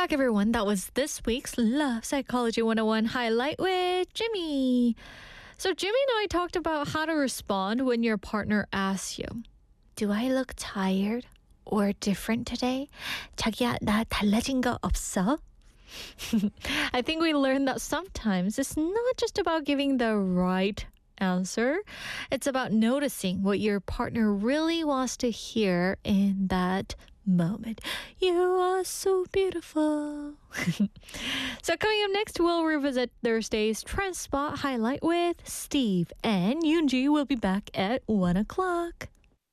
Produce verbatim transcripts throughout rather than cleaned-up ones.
back, everyone. That was this week's Love Psychology one oh one highlight with Jimmy. So Jimmy and I talked about how to respond when your partner asks you, do I look tired or different today? 자기야, 나 달라진 거 없어? I think we learned that sometimes it's not just about giving the right answer. It's about noticing what your partner really wants to hear in that moment. You are so beautiful. So coming up next, we'll revisit Thursday's Trend Spot highlight with Steve, and Yoonji will be back at one o'clock.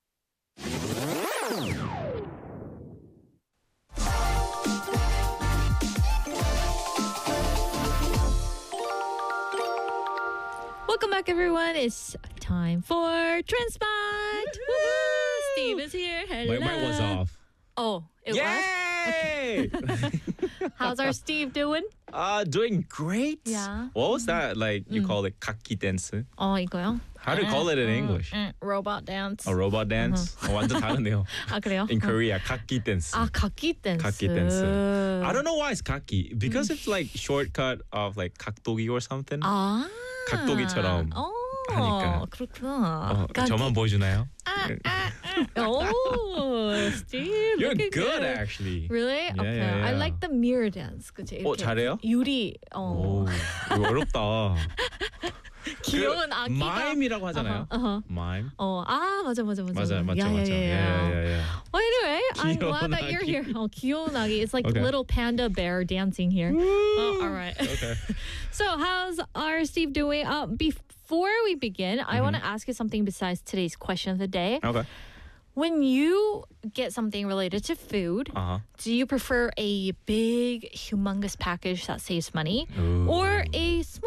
Welcome back, everyone. It's time for Trend Spot. Woo-hoo! Steve is here. Hello. My mic was off. Oh, it Yay! was? Okay. How's our Steve doing? uh, doing great. Yeah. What was that? Like, you call it kaki dance? 어, 이거요? How do you call it in English? 음, robot dance. A robot dance? 어, 완전 다른데요. 아, 그래요? In Korea, kaki dance. 아, 각기 댄스. Kaki dance. I don't know why it's kaki. Because it's like shortcut of like kakdogi or something. 아. 각도기처럼 어, 하니까. 그렇구나. 어, 저만 보여주나요? 아, 아, 아. Oh, Steve, You're looking good, actually. Really? Yeah, okay. yeah, I yeah. like the mirror dance. 그치? 어, 이렇게 잘해요? 유리. 어. 오, 이거 어렵다. 귀여운 그 아기가. 마임이라고 하잖아요. Uh-huh, uh-huh. 마임. 어, 아, 맞아, 맞아, 맞아. 맞아, 맞죠, yeah, 맞죠. Yeah, yeah, yeah, yeah, yeah. Well, anyway, I'm 귀여운 glad that you're 아기. here. Oh, 귀여운 아기. It's like Okay. little panda bear dancing here. Oh, all right. Okay. So, how's our Steve doing? Uh, before we begin, I want to ask you something besides today's question of the day. Okay. When you get something related to food, Uh-huh. do you prefer a big, humongous package that saves money Ooh. or a small